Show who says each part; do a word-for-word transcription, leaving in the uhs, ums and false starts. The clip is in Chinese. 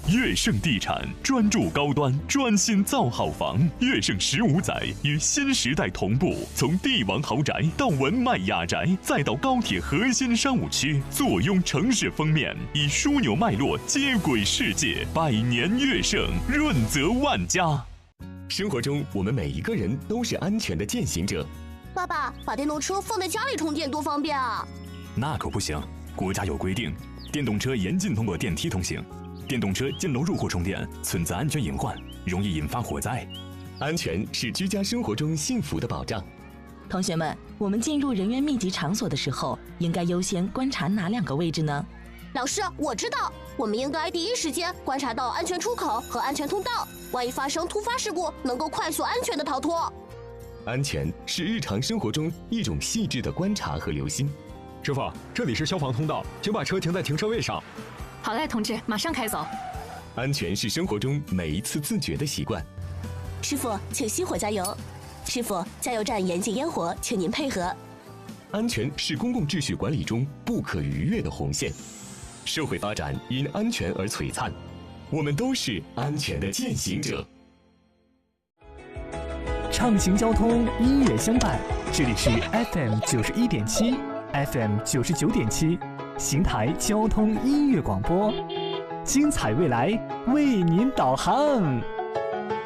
Speaker 1: 悦盛地产专注高端，专心造好房。悦盛十五载与新时代同步，从帝王豪宅到文迈雅宅，再到高铁核心商务区，坐拥城市封面，以枢纽脉络接轨世界。百年悦盛，润泽万家。
Speaker 2: 生活中，我们每一个人都是安全的践行者。
Speaker 3: 爸爸，把电动车放在家里充电多方便啊！
Speaker 1: 那可不行，国家有规定，电动车严禁通过电梯通行。电动车进楼入户充电存在安全隐患，容易引发火灾。
Speaker 2: 安全是居家生活中幸福的保障。
Speaker 4: 同学们，我们进入人员密集场所的时候，应该优先观察哪两个位置呢？
Speaker 3: 老师，我知道，我们应该第一时间观察到安全出口和安全通道，万一发生突发事故，能够快速安全的逃脱。
Speaker 2: 安全是日常生活中一种细致的观察和留心。
Speaker 5: 师傅，这里是消防通道，请把车停在停车位上。
Speaker 6: 好嘞，同志，马上开走。
Speaker 2: 安全是生活中每一次自觉的习惯。
Speaker 3: 师傅，请熄火加油。师傅，加油站严禁烟火，请您配合。
Speaker 2: 安全是公共秩序管理中不可逾越的红线。社会发展因安全而璀璨，我们都是安全的践行者。
Speaker 7: 畅行交通，音乐相伴，这里是 F M 九十一点七 ，F M 九十九点七。邢台交通音乐广播，精彩未来为您导航。